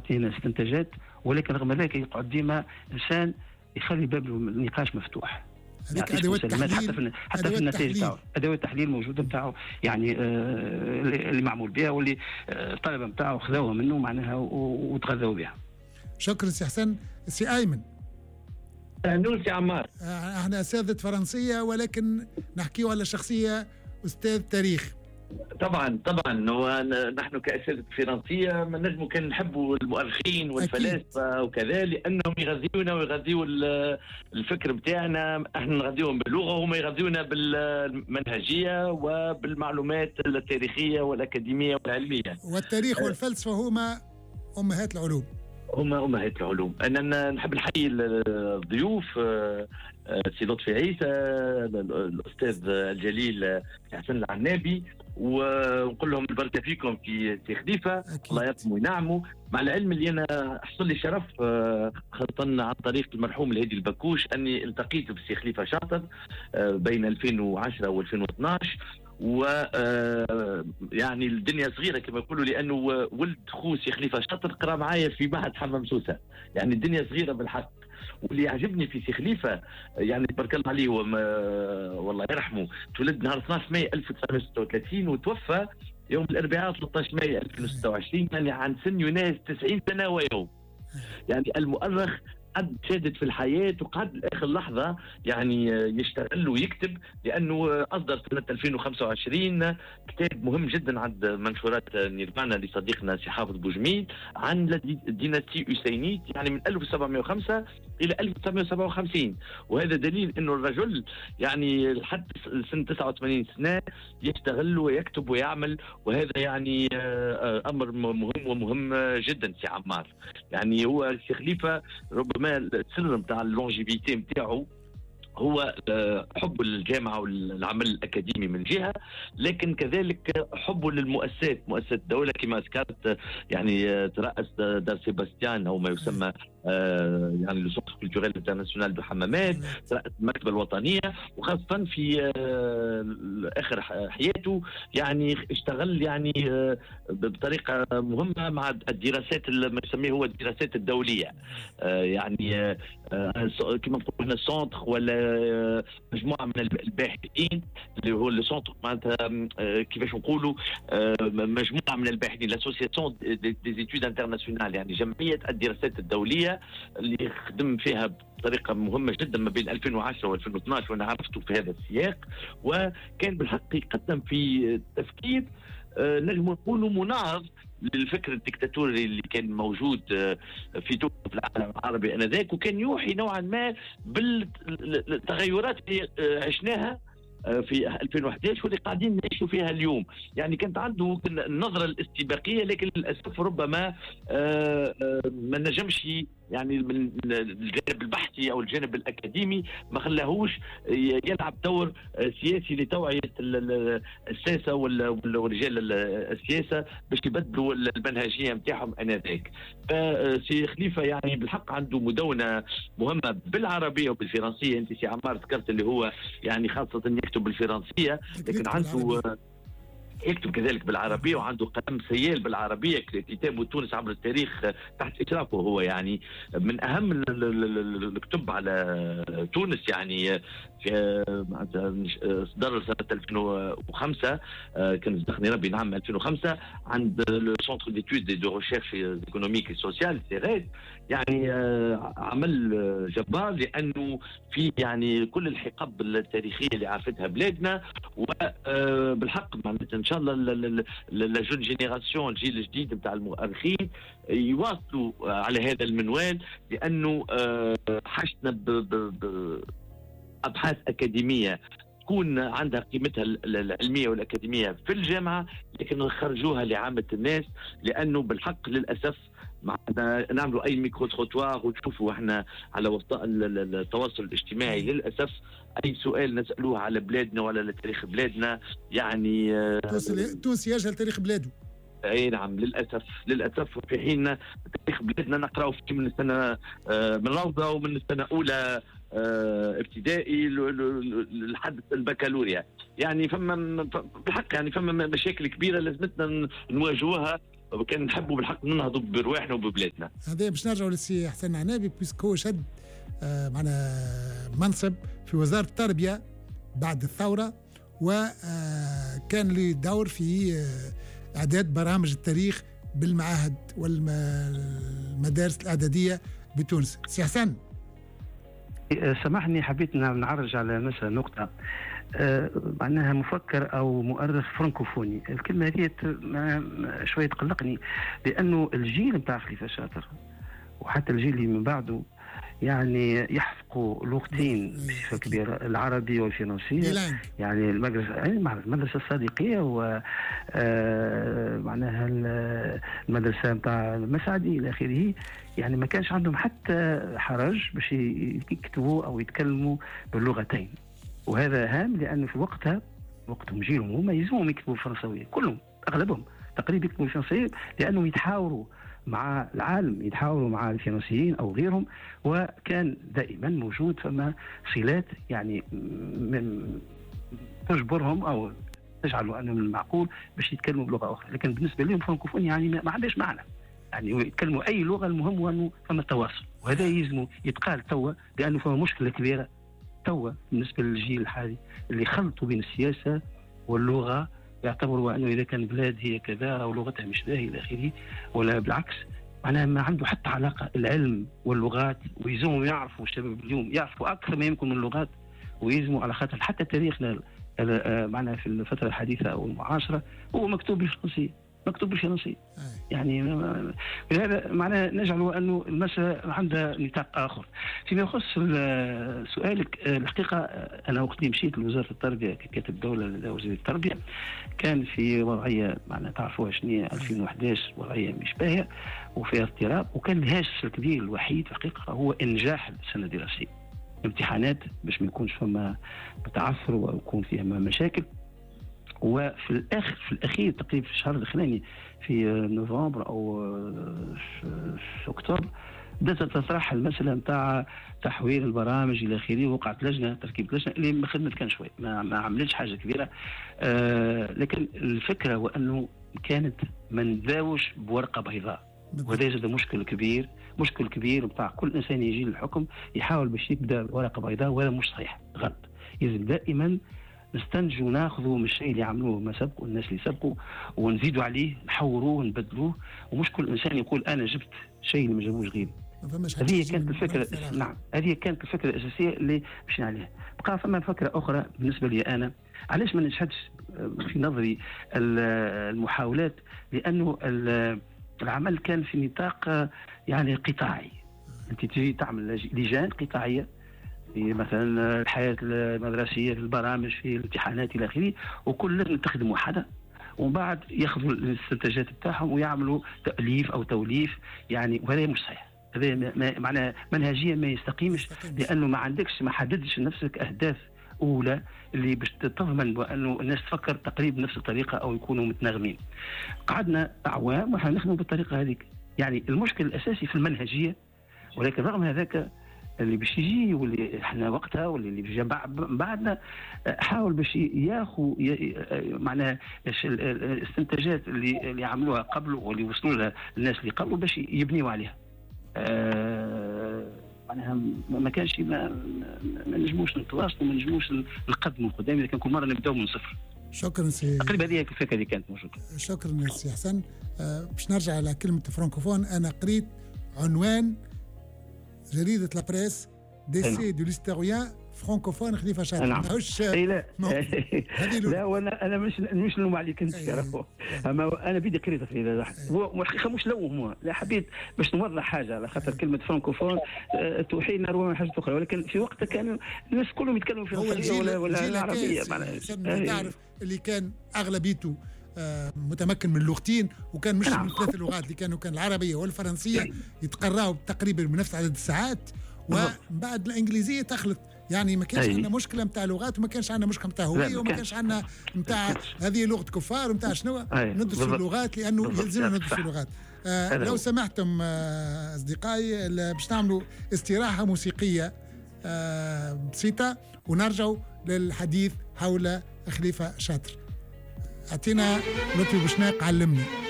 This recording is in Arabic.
تعطينا استنتاجات، ولكن رغم ذلك يقعد ديما انسان يخلي باب النقاش مفتوح. هذيك ادوات التحليل، حتى في النتائج تاعو ادوات التحليل موجوده نتاعو، يعني اللي معمول بها واللي الطلبه نتاعو خذوها منه معناها وتغذوا بها. شكرا سي حسن. سي ايمن. نور سي عمار. احنا اساتذه فرنسيه ولكن نحكيو على شخصيه استاذ تاريخ. طبعا نحن كأساتذة فرنسية ما نجمو كان نحبوا المؤرخين والفلاسفة وكذا، لأنهم يغذيونا ويغذيوا الفكر بتاعنا. احنا نغذيوهم باللغة وهم يغذيونا بالمنهجية وبالمعلومات التاريخية والأكاديمية والعلمية. والتاريخ والفلسفة هما أمهات العلوم. هما أمهات العلوم. أنا نحب نحيي الضيوف سي لطفي عيسى، الأستاذ الجليل حسن العنابي، ونقول لهم البركة فيكم في سي خليفة. الله يرحمه وينعمه. مع العلم اللي أنا حصل لي شرف خاصة عن طريق المرحوم الهادي البكوش أني التقيت بسي خليفة شاطر بين 2010 و 2012. و يعني الدنيا صغيره كما يقولوا، لانه ولد خو سي خليفه شاطر قرا معايا في معهد حمام سوسه، يعني الدنيا صغيره بالحق. واللي يعجبني في سي خليفه يعني تبارك الله عليه والله يرحمه، تولد نهار 12 ماي 1936 وتوفى يوم الاربعاء 13 ماي 2026، يعني عن سن يناهز 90 سنه ويوم. يعني المؤرخ قد شادت في الحياة وقد لآخر لحظة يعني يشتغل ويكتب، لأنه أصدر سنة 2025 كتاب مهم جدا عند منشورات نيرفانا لصديقنا سي حافظ بوجميل عن الديناستي أوسينيت، يعني من 1705 إلى 1957. وهذا دليل أنه الرجل يعني لحد سنة 89 سنة يشتغل ويكتب ويعمل، وهذا يعني أمر مهم ومهم جدا سي عمار. يعني هو سي خليفة ربما السر نتاع اللونجيفيتي نتاعو هو حبه للجامعة والعمل الأكاديمي من جهة، لكن كذلك حبه للمؤسسات، مؤسسات الدولة كما ذكرت، يعني ترأس دار سيباستيان أو ما يسمى يعني لو سونتر كولتوريل انترناسيونال بحمامات، ترأس المكتبة الوطنية، وخاصة في آخر حياته يعني اشتغل يعني بطريقة مهمة مع الدراسات ما يسميه هو الدراسات الدولية، يعني كما نقول احنا السونتر ولا مجموعة من الباحثين اللي هو السونتر معناتها كيفاش نقولوا مجموعة من الباحثين لاسوسياسيون دي زيتود انترناسيونال، يعني جمعية الدراسات الدولية اللي خدم فيها بطريقة مهمة جدا ما بين 2010 و 2012 وانا عرفته في هذا السياق، وكان بالحق يقدم في تفكير نجم نقولوا مناهض للفكر الدكتاتوري اللي كان موجود في دول العالم العربي انذاك، وكان يوحي نوعا ما بالتغيرات اللي عشناها في 2011 واللي قاعدين نعيشوا فيها اليوم. يعني كانت عنده النظرة الاستباقية، لكن للأسف ربما ما نجمش يعني من الجانب البحثي أو الجانب الأكاديمي ما خلاهوش يلعب دور سياسي لتوعية الساسة ورجال السياسة باش يبدلوا المنهجية متاعهم آنذاك. فسي خليفة يعني بالحق عنده مدونة مهمة بالعربية وبالفرنسية. أنت سي عمار ذكرت اللي هو يعني خاصة يكتب بالفرنسية، لكن عنده يكتب كذلك بالعربية، وعنده قلم سيال بالعربية، كتابه تونس عبر التاريخ تحت إشرافه هو يعني من أهم الكتب على تونس، يعني صدر سنة 2005 كان صدقني ربي نعم 2005 عند السونتر ديتود دو ريشيرش ايكونوميك اي سوسيال سيريت. يعني عمل جبار لأنه في يعني كل الحقب التاريخية اللي عرفتها بلادنا، وبالحق معناتها إن شاء الله الجون جينيراسيون الجيل الجديد نتاع المؤرخين يواصلوا على هذا المنوال، لأنه حشنا أبحاث أكاديمية تكون عندها قيمتها العلمية والأكاديمية في الجامعة، لكن نخرجوها لعامة الناس، لأنه بالحق للأسف نعملوا أي ميكرو تروتوار وتشوفوا احنا على وسائل التواصل الاجتماعي للأسف أي سؤال نسألوه على بلادنا ولا لتاريخ بلادنا يعني تونس يجهل تاريخ بلاده. اي نعم للاسف في حين تاريخ بلادنا نقرأه فيه من السنه من روضه ومن السنه اولى ابتدائي لحد البكالوريا. يعني فما بالحق يعني فما مشاكل كبيره لازمتنا نواجهوها كان نحبوا بالحق ننهضوا برواحنا وببلادنا. هذا باش نرجعوا للسي حسن عنابي بيسك هو شد معنا منصب في وزارة التربية بعد الثورة، وكان له دور في إعداد برامج التاريخ بالمعاهد والمدارس الإعدادية بتونس. سي حسن سامحني، حبيت نعرج على مثلا نقطة معناها مفكر أو مؤرخ فرنكوفوني. الكلمة هذه شوية تقلقني، لأنه الجيل نتاع خليفة شاطر وحتى الجيل اللي من بعده يعني يحفظوا لغتين بصفة كبيرة، العربي والفرنسية، يعني المدرسة الصديقية و معناها المدرسة نتاع المسعدي إلى آخره. يعني ما كانش عندهم حتى حرج باش يكتبوا أو يتكلموا باللغتين، وهذا هام لأنه في وقتهم جيلهم هم يلزمهم يكتبوا بالفرنسوية، كلهم أغلبهم تقريبا يكتبوا بالفرنسوية لأنهم يتحاوروا مع العالم، يتحاوروا مع الفرنسيين أو غيرهم، وكان دائما موجود فما صلات يعني تجبرهم أو تجعلوا أنه من المعقول باش يتكلموا بلغة أخرى. لكن بالنسبة لهم فرنكوفون يعني ما عندهاش معنى، يعني يتكلموا أي لغة، المهم هو أنه فما تواصل، وهذا يلزم يتقال توا، لأنه فما مشكلة كبيرة توا بالنسبة للجيل الحالي اللي خلطوا بين السياسة واللغة، يعتبروا أنه إذا كان بلاد هي كذا أو لغتها مش باهية إلى آخره، ولا بالعكس معناها ما عنده حتى علاقة العلم واللغات. ويلزموا يعرفوا الشباب اليوم يعرفوا أكثر ما يمكن من اللغات، ويلزموا على خاطر حتى تاريخنا معناها في الفترة الحديثة أو المعاصرة هو مكتوب بالفرنسية، مكتوب بالفرنسية. يعني بهذا معناه نجعل أنه المسألة عندها نطاق آخر. فيما يخص سؤالك، الحقيقة أنا وقت اللي مشيت لوزارة التربية ككاتب دولة لوزير التربية كان في وضعية معناها تعرفوها شنو 2011 وضعية مش باهية وفيها اضطراب، وكان الهاجس الكبير الوحيد الحقيقة هو إنجاح السنة الدراسية، امتحانات باش ما يكونش فما تعثر ويكون فيها مشاكل. وفي الأخير تقريبا في الشهر الأخراني في نوفمبر أو في أكتوبر بدأت تطرح المسألة نتاع تحويل البرامج إلى آخره، وقعت لجنة تركيب لجنة اللي ما خدمت كان شوي، ما عملتش حاجة كبيرة. لكن الفكرة هو أنه كانت ما نداوش بورقة بيضاء، وهذا يزيد مشكل كبير بتاع كل إنسان يجي للحكم يحاول باش يبدأ بورقة بيضاء، وهذا مش صحيح، غلط. يجب دائما نستنتجوا ناخذوا من الشيء اللي عملوه ما سبقوا الناس اللي سبقوا ونزيدوا عليه، نحوروه ونبدلوه، ومش كل انسان يقول انا جبت شيء اللي ما جابوش غيري. هذه كانت الفكره، نعم هذه كانت الفكره الاساسيه اللي مشينا عليها. بقى فما فكره اخرى بالنسبه لي انا، علاش ما نجحتش في نظري المحاولات؟ لانه العمل كان في نطاق يعني قطاعي، انت تجي تعمل لجان قطاعيه في مثلا الحياه المدرسيه، في البرامج، في الامتحانات الى اخره، وكل لجنه تخدم وحدها، ومن بعد ياخذوا الاستنتاجات بتاعهم ويعملوا تاليف او توليف، يعني وهذا مش صحيح. هذا معناه منهجيا ما يستقيمش، لانه ما حددش لنفسك اهداف اولى اللي باش تضمن انه الناس تفكر تقريبا بنفس الطريقه او يكونوا متناغمين. قعدنا اعوام واحنا نخدموا بالطريقه هذيك، يعني المشكل الاساسي في المنهجيه. ولكن رغم هذاك اللي باش يجي واللي احنا وقتها واللي بيجي بعدنا حاول باش ياخذ معناها الاستنتاجات اللي عملوها قبل واللي وصلوا لها الناس اللي قبل باش يبنيوا عليها. معناها ما كانش ما نجموش نتواصلوا، ما نجموش نقدموا قدام اذا كان كل مره نبداو من صفر. شكرا سي، تقريبا هذه الفكره اللي كانت موجوده. شكرا سي حسن. باش نرجع على كلمه فرانكوفون، انا قريت عنوان جريدة لابريس ديسي دو ليستوريان فرانكوفون خليفة شاطر. ماهوش لا وانا مش نلوم عليك انت، اما انا بدي قريت في الحقيقه مش لوم، لا حبيت باش نوضح حاجه على خاطر كلمه فرانكوفون توحينا ربما حاجه اخرى، ولكن في وقتها كان الناس كلهم يتكلموا في الفرنسيه ولا العربيه. تعرف اللي كان اغلبيته متمكن من لغتين، وكان مش من ثلاث لغات اللي كان العربيه والفرنسيه يتقراوا تقريبا بنفس عدد الساعات، وبعد الانجليزيه تخلط. يعني ما كانش عندنا مشكله نتاع لغات، وما كانش عندنا مشكله نتاع هويه، وما كانش عندنا نتاع هذه لغه كفار ونتاع شنو ندرسوا اللغات، لانه يلزمنا ندرسوا اللغات. لو سمحتم اصدقائي باش نعملوا استراحه موسيقيه بسيطه ونرجعوا للحديث حول خليفه شاطر. اعطينا لطفي بوشناق علمني.